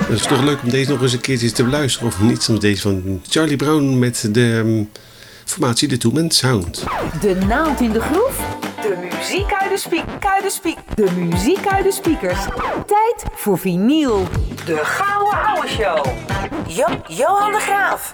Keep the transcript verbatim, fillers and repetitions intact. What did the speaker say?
Het is toch leuk om deze nog eens een keertje te beluisteren, of niet? Soms deze van Charlie Brown met de um, formatie de Two Man Sound. De naald in de groef. De muziek uit de speak, uit de speak. De muziek uit de speakers. Tijd voor vinyl. De Gouden Ouwe Show. Jo- Johan de Graaf.